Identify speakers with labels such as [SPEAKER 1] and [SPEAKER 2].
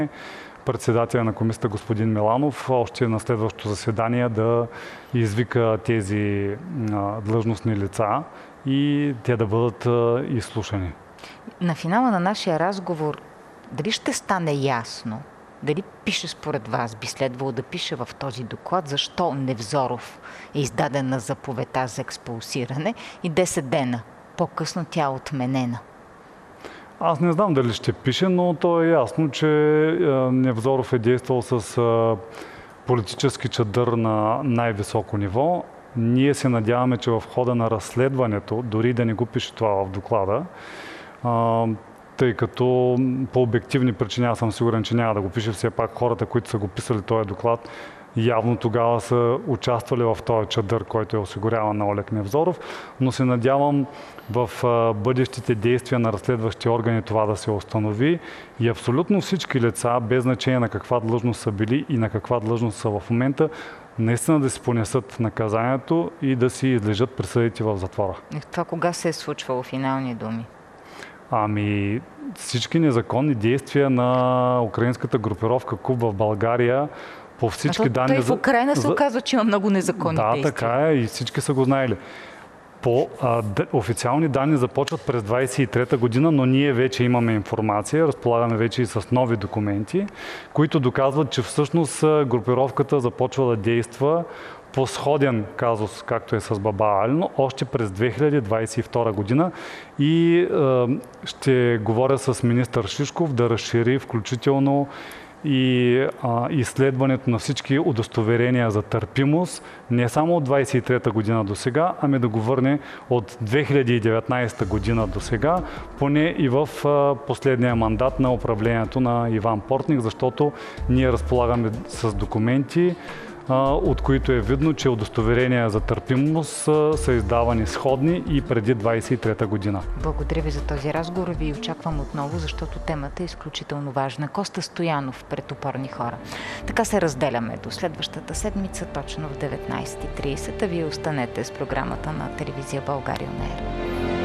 [SPEAKER 1] председателя на комисията господин Миланов още на следващото заседание да извика тези длъжностни лица и те да бъдат изслушани.
[SPEAKER 2] На финала на нашия разговор дали ще стане ясно, дали пише според вас, би следвало да пише в този доклад, защо Невзоров е издаден на заповедта за експулсиране и 10 дена по-късно тя е отменена?
[SPEAKER 1] Аз не знам дали ще пише, но то е ясно, че Невзоров е действал с политически чадър на най-високо ниво. Ние се надяваме, че в хода на разследването, дори да не го пише това в доклада, тъй като по обективни причини аз съм сигурен, че няма да го пише, все пак хората, които са го писали този доклад, явно тогава са участвали в този чадър, който е осигуряван на Олег Невзоров, но се надявам в бъдещите действия на разследващи органи това да се установи и абсолютно всички лица, без значение на каква длъжност са били и на каква длъжност са в момента, наистина да си понесат наказанието и да си излежат присъдите в затвора.
[SPEAKER 2] И това кога се е случвало, финални думи?
[SPEAKER 1] Ами всички незаконни действия на украинската групировка КУБ в България по всички данни...
[SPEAKER 2] Той в Украйна се оказва, че има много незаконни действия.
[SPEAKER 1] Да, така е и всички са го знаели. По официални данни започват през 23-та година, но ние вече имаме информация, разполагаме вече и с нови документи, които доказват, че всъщност групировката започва да действа по сходен казус, както е с Баба Али, но още през 2022 година и ще говоря с министър Шишков да разшири включително и изследването на всички удостоверения за търпимост, не само от 23-та година до сега, ами да го върне от 2019 година до сега, поне и в последния мандат на управлението на Иван Портних, защото ние разполагаме с документи, от които е видно, че удостоверения за търпимост са издавани сходни и преди 23-та година.
[SPEAKER 2] Благодаря ви за този разговор. Ви очаквам отново, защото темата е изключително важна. Коста Стоянов пред Опорни хора. Така се разделяме до следващата седмица, точно в 19:30. А вие останете с програмата на телевизия България на ЕР.